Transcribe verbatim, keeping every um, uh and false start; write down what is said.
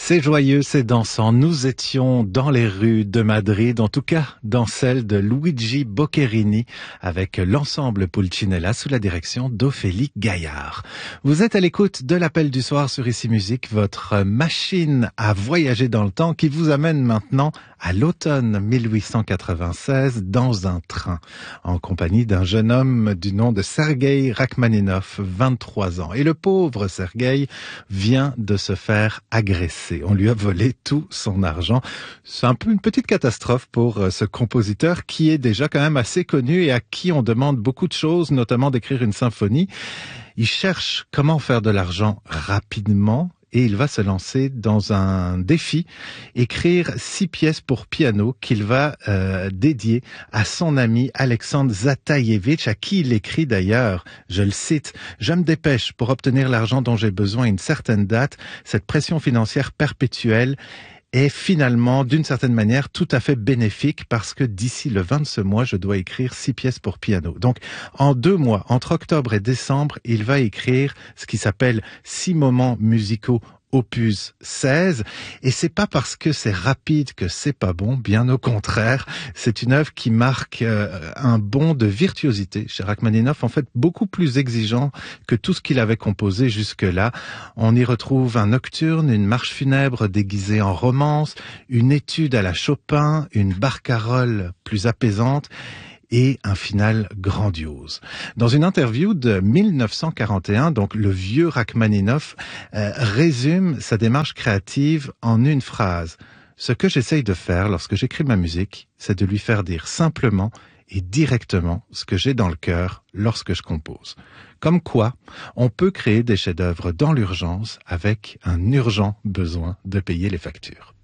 C'est joyeux, c'est dansant. Nous étions dans les rues de Madrid, en tout cas dans celle de Luigi Boccherini, avec l'ensemble Pulcinella sous la direction d'Ophélie Gaillard. Vous êtes à l'écoute de l'appel du soir sur Ici Musique, votre machine à voyager dans le temps qui vous amène maintenant à l'automne mille huit cent quatre-vingt-seize dans un train, en compagnie d'un jeune homme du nom de Sergueï Rachmaninov, vingt-trois ans. Et le pauvre Sergueï vient de se faire agresser. On lui a volé tout son argent. C'est un peu une petite catastrophe pour ce compositeur qui est déjà quand même assez connu et à qui on demande beaucoup de choses, notamment d'écrire une symphonie. Il cherche comment faire de l'argent rapidement. Et il va se lancer dans un défi, écrire six pièces pour piano qu'il va euh, dédier à son ami Alexandre Zataïevitch, à qui il écrit d'ailleurs, je le cite, « Je me dépêche pour obtenir l'argent dont j'ai besoin à une certaine date, cette pression financière perpétuelle est finalement, d'une certaine manière, tout à fait bénéfique parce que d'ici le vingt de ce mois, je dois écrire six pièces pour piano. » Donc, en deux mois, entre octobre et décembre, il va écrire ce qui s'appelle six moments musicaux opus seize, et c'est pas parce que c'est rapide que c'est pas bon, bien au contraire. C'est une œuvre qui marque euh, un bond de virtuosité chez Rachmaninov, en fait beaucoup plus exigeant que tout ce qu'il avait composé jusque-là. On y retrouve un nocturne, une marche funèbre déguisée en romance, une étude à la Chopin, une barcarolle plus apaisante, et un final grandiose. Dans une interview de mille neuf cent quarante et un, donc le vieux Rachmaninov euh, résume sa démarche créative en une phrase. « Ce que j'essaye de faire lorsque j'écris ma musique, c'est de lui faire dire simplement et directement ce que j'ai dans le cœur lorsque je compose. » Comme quoi, on peut créer des chefs-d'œuvre dans l'urgence avec un urgent besoin de payer les factures.